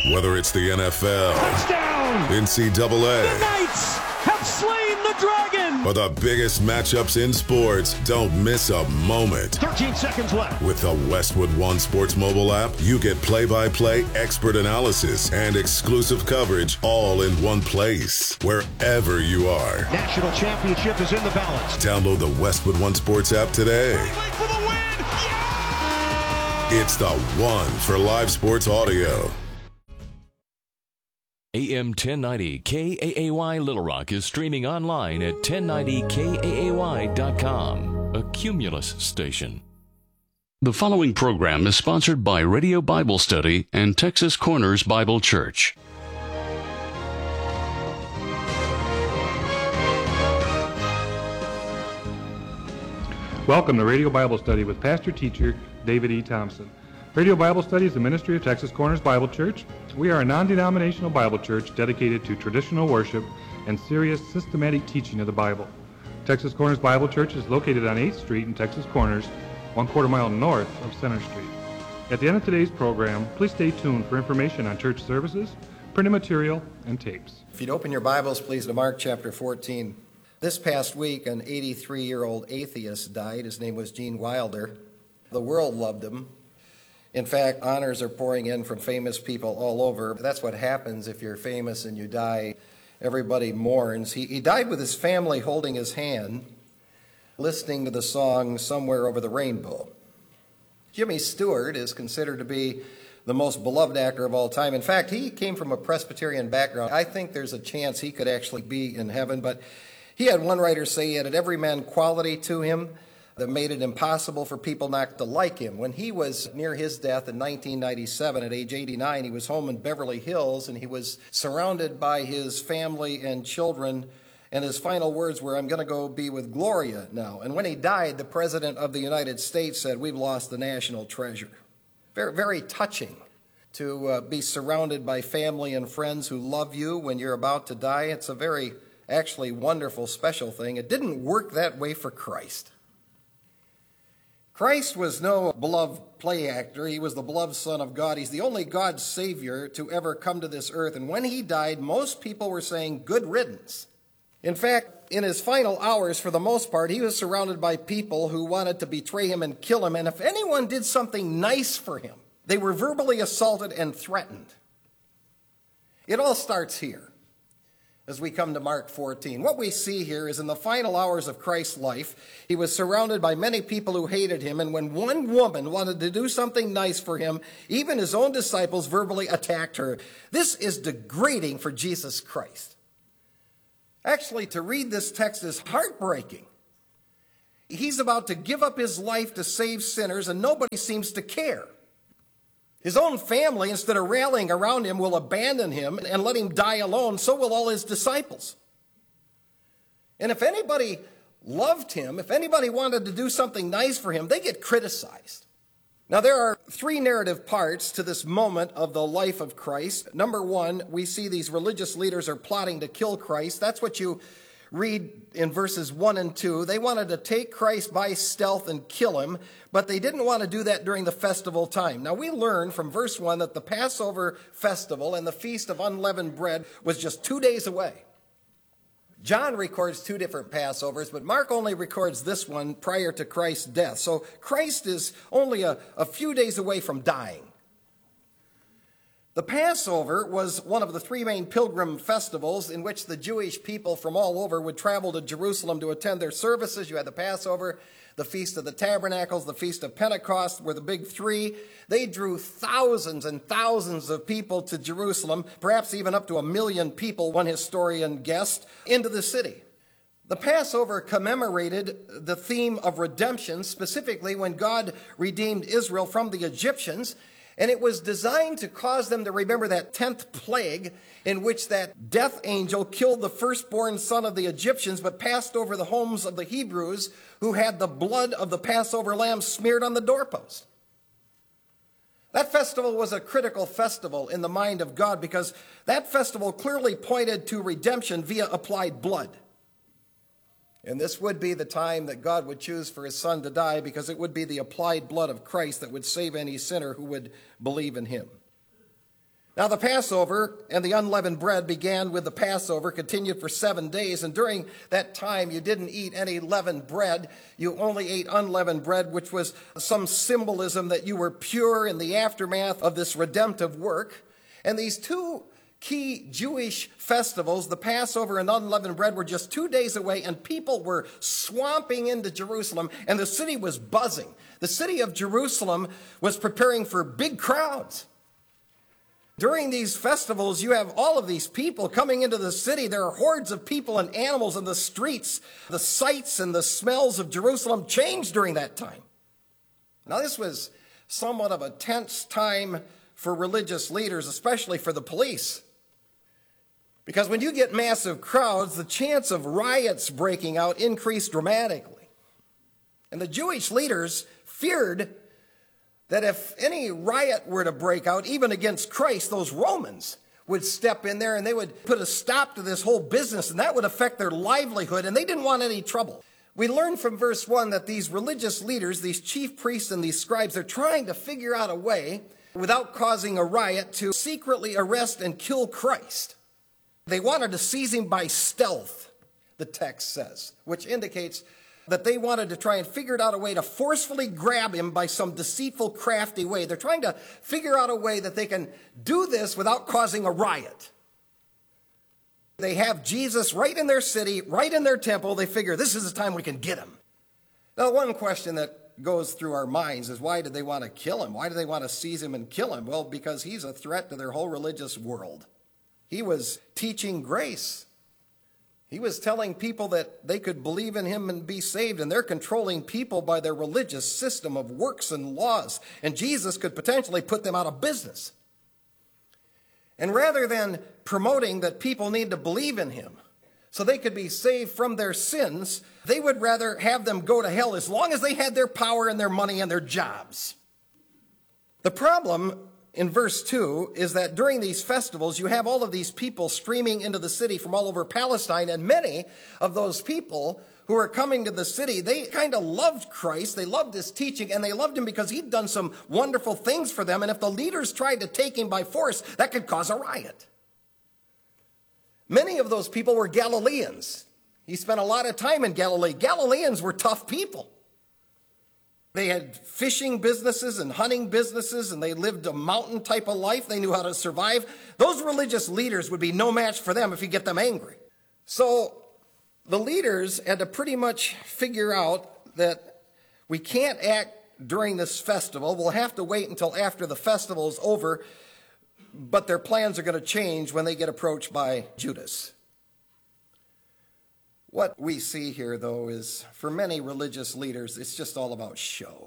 Whether it's the NFL, touchdown, NCAA, the Knights have slain the dragon, or the biggest matchups in sports, don't miss a moment. 13 seconds left. With the Westwood One Sports mobile app, you get play-by-play expert analysis and exclusive coverage all in one place, wherever you are. National championship is in the balance. Download the Westwood One Sports app today. Wait for the win! Yeah! It's the one for live sports audio. AM 1090 KAAY Little Rock is streaming online at 1090KAAY.com, a Cumulus station. The following program is sponsored by Radio Bible Study and Texas Corners Bible Church. Welcome to Radio Bible Study with Pastor Teacher David E. Thompson. Radio Bible Study is the ministry of Texas Corners Bible Church. We are a non-denominational Bible church dedicated to traditional worship and serious systematic teaching of the Bible. Texas Corners Bible Church is located on 8th Street in Texas Corners, 1/4 mile north of Center Street. At the end of today's program, please stay tuned for information on church services, printed material, and tapes. If you'd open your Bibles, please, to Mark chapter 14. This past week, an 83-year-old atheist died. His name was Gene Wilder. The world loved him. In fact, honors are pouring in from famous people all over. That's what happens if you're famous and you die. Everybody mourns. He died with his family holding his hand, listening to the song Somewhere Over the Rainbow. Jimmy Stewart is considered to be the most beloved actor of all time. In fact, he came from a Presbyterian background. I think there's a chance he could actually be in heaven, but he had one writer say he had an everyman quality to him that made it impossible for people not to like him. When he was near his death in 1997, at age 89, he was home in Beverly Hills, and he was surrounded by his family and children, and his final words were, "I'm going to go be with Gloria now." And when he died, the President of the United States said, "We've lost the national treasure." Very, very touching to be surrounded by family and friends who love you when you're about to die. It's a very, actually, wonderful, special thing. It didn't work that way for Christ. Christ was no beloved play actor. He was the beloved Son of God. He's the only God's Savior to ever come to this earth. And when he died, most people were saying, "Good riddance." In fact, in his final hours, for the most part, he was surrounded by people who wanted to betray him and kill him. And if anyone did something nice for him, they were verbally assaulted and threatened. It all starts here as we come to Mark 14. What we see here is in the final hours of Christ's life, he was surrounded by many people who hated him, and when one woman wanted to do something nice for him, even his own disciples verbally attacked her. This is degrading for Jesus Christ. Actually, to read this text is heartbreaking. He's about to give up his life to save sinners, and nobody seems to care. His own family, instead of rallying around him, will abandon him and let him die alone. So will all his disciples. And if anybody loved him, if anybody wanted to do something nice for him, they get criticized. Now, there are three narrative parts to this moment of the life of Christ. Number one, we see these religious leaders are plotting to kill Christ. That's what you read in verses 1 and 2. They wanted to take Christ by stealth and kill him, but they didn't want to do that during the festival time. Now, we learn from verse 1 that the Passover festival and the Feast of Unleavened Bread was just 2 days away. John records two different Passovers, but Mark only records this one prior to Christ's death. So Christ is only a few days away from dying. The Passover was one of the three main pilgrim festivals in which the Jewish people from all over would travel to Jerusalem to attend their services. You had the Passover, the Feast of the Tabernacles, the Feast of Pentecost were the big three. They drew thousands and thousands of people to Jerusalem, perhaps even up to 1 million people, one historian guessed, into the city. The Passover commemorated the theme of redemption, specifically when God redeemed Israel from the Egyptians. And it was designed to cause them to remember that 10th plague in which that death angel killed the firstborn son of the Egyptians, but passed over the homes of the Hebrews who had the blood of the Passover lamb smeared on the doorpost. That festival was a critical festival in the mind of God because that festival clearly pointed to redemption via applied blood. And this would be the time that God would choose for his son to die, because it would be the applied blood of Christ that would save any sinner who would believe in him. Now, the Passover and the unleavened bread began with the Passover, continued for 7 days, and during that time you didn't eat any leavened bread. You only ate unleavened bread, which was some symbolism that you were pure in the aftermath of this redemptive work. And these two key Jewish festivals, the Passover and unleavened bread, were just 2 days away, and people were swamping into Jerusalem, and the city was buzzing. The city of Jerusalem was preparing for big crowds. During these festivals, you have all of these people coming into the city. There are hordes of people and animals in the streets. The sights and the smells of Jerusalem changed during that time. Now, this was somewhat of a tense time for religious leaders, especially for the police. Because when you get massive crowds, the chance of riots breaking out increased dramatically. And the Jewish leaders feared that if any riot were to break out, even against Christ, those Romans would step in there and they would put a stop to this whole business, and that would affect their livelihood, and they didn't want any trouble. We learn from verse 1 that these religious leaders, these chief priests and these scribes, are trying to figure out a way, without causing a riot, to secretly arrest and kill Christ. They wanted to seize him by stealth, the text says, which indicates that they wanted to try and figure out a way to forcefully grab him by some deceitful, crafty way. They're trying to figure out a way that they can do this without causing a riot. They have Jesus right in their city, right in their temple. They figure this is the time we can get him. Now, one question that goes through our minds is, why did they want to kill him? Why do they want to seize him and kill him? Well, because he's a threat to their whole religious world. He was teaching grace. He was telling people that they could believe in him and be saved, and they're controlling people by their religious system of works and laws, and Jesus could potentially put them out of business. And rather than promoting that people need to believe in him so they could be saved from their sins, they would rather have them go to hell as long as they had their power and their money and their jobs. The problem in verse 2 is that during these festivals, you have all of these people streaming into the city from all over Palestine, and many of those people who are coming to the city, they kind of loved Christ, they loved his teaching, and they loved him because he'd done some wonderful things for them, and if the leaders tried to take him by force, that could cause a riot. Many of those people were Galileans. He spent a lot of time in Galilee. Galileans were tough people. They had fishing businesses and hunting businesses, and they lived a mountain type of life. They knew how to survive. Those religious leaders would be no match for them if you get them angry. So the leaders had to pretty much figure out that we can't act during this festival. We'll have to wait until after the festival is over, but their plans are going to change when they get approached by Judas. What we see here, though, is for many religious leaders, it's just all about show.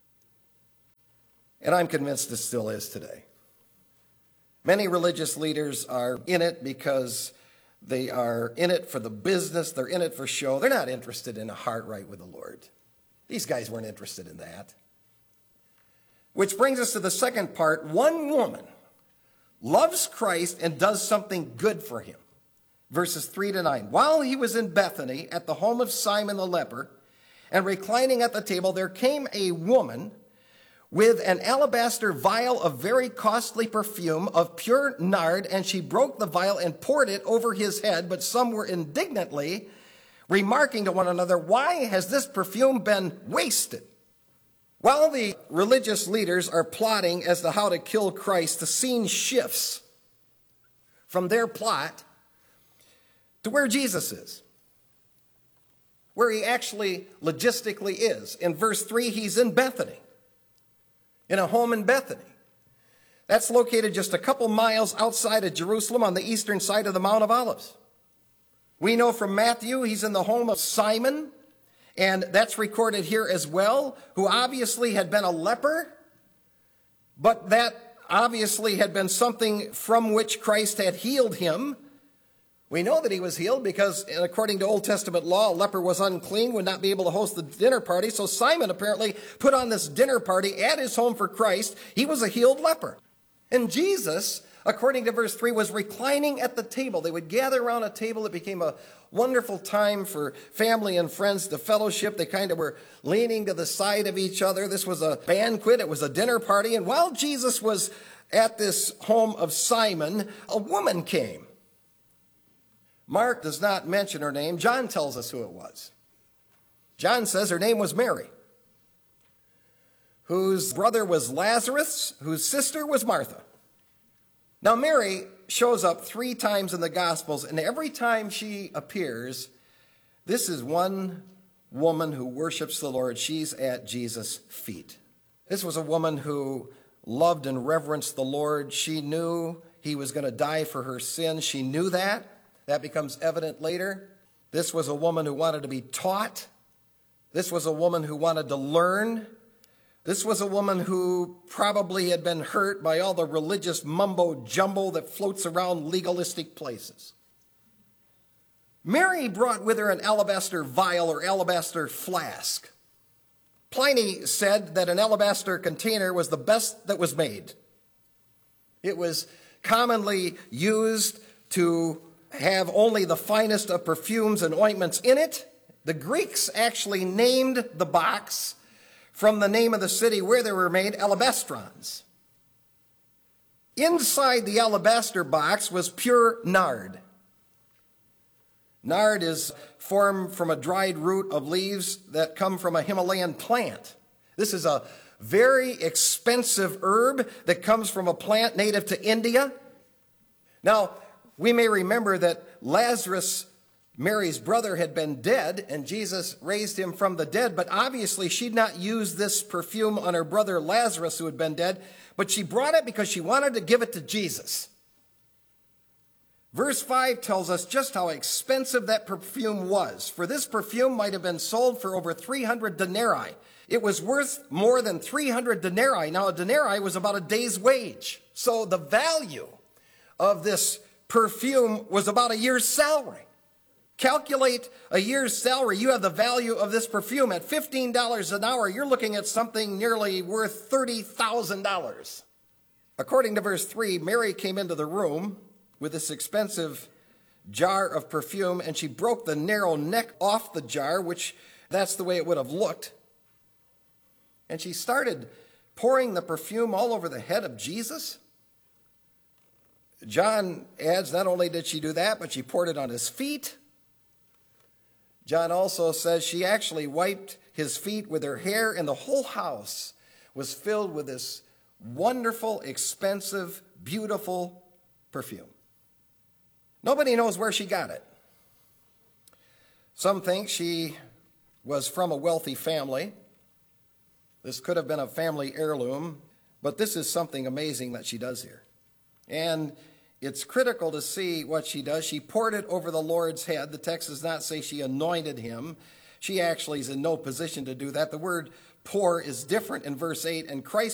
And I'm convinced it still is today. Many religious leaders are in it because they are in it for the business. They're in it for show. They're not interested in a heart right with the Lord. These guys weren't interested in that. Which brings us to the second part. One woman loves Christ and does something good for him. Verses 3 to 9. While he was in Bethany at the home of Simon the leper, and reclining at the table, there came a woman with an alabaster vial of very costly perfume of pure nard, and she broke the vial and poured it over his head. But some were indignantly remarking to one another, "Why has this perfume been wasted?" While the religious leaders are plotting as to how to kill Christ, the scene shifts from their plot to where Jesus is, where he actually logistically is. In verse 3, he's in Bethany, in a home in Bethany. That's located just a couple miles outside of Jerusalem on the eastern side of the Mount of Olives. We know from Matthew he's in the home of Simon, and that's recorded here as well, who obviously had been a leper, but that obviously had been something from which Christ had healed him. We know that he was healed because, according to Old Testament law, a leper was unclean, would not be able to host the dinner party. So Simon apparently put on this dinner party at his home for Christ. He was a healed leper. And Jesus, according to verse 3, was reclining at the table. They would gather around a table. It became a wonderful time for family and friends to fellowship. They kind of were leaning to the side of each other. This was a banquet. It was a dinner party. And while Jesus was at this home of Simon, a woman came. Mark does not mention her name. John tells us who it was. John says her name was Mary, whose brother was Lazarus, whose sister was Martha. Now, Mary shows up 3 times in the Gospels, and every time she appears, this is one woman who worships the Lord. She's at Jesus' feet. This was a woman who loved and reverenced the Lord. She knew he was going to die for her sins. She knew that. That becomes evident later. This was a woman who wanted to be taught. This was a woman who wanted to learn. This was a woman who probably had been hurt by all the religious mumbo-jumbo that floats around legalistic places. Mary brought with her an alabaster vial or alabaster flask. Pliny said that an alabaster container was the best that was made. It was commonly used to have only the finest of perfumes and ointments in it. The Greeks actually named the box from the name of the city where they were made, Alabastrons. Inside the alabaster box was pure nard. Nard is formed from a dried root of leaves that come from a Himalayan plant. This is a very expensive herb that comes from a plant native to India. Now, we may remember that Lazarus, Mary's brother, had been dead, and Jesus raised him from the dead, but obviously she'd not used this perfume on her brother Lazarus, who had been dead, but she brought it because she wanted to give it to Jesus. Verse 5 tells us just how expensive that perfume was. For this perfume might have been sold for over 300 denarii. It was worth more than 300 denarii. Now, a denarii was about a day's wage. So the value of this perfume was about a year's salary. Calculate a year's salary. You have the value of this perfume. At $15 an hour, you're looking at something nearly worth $30,000. According to verse 3, Mary came into the room with this expensive jar of perfume, and she broke the narrow neck off the jar, which that's the way it would have looked. And she started pouring the perfume all over the head of Jesus. John adds, not only did she do that, but she poured it on his feet. John also says she actually wiped his feet with her hair, and the whole house was filled with this wonderful, expensive, beautiful perfume. Nobody knows where she got it. Some think she was from a wealthy family. This could have been a family heirloom, but this is something amazing that she does here. And it's critical to see what she does. She poured it over the Lord's head. The text does not say she anointed him. She actually is in no position to do that. The word pour is different in verse 8, and Christ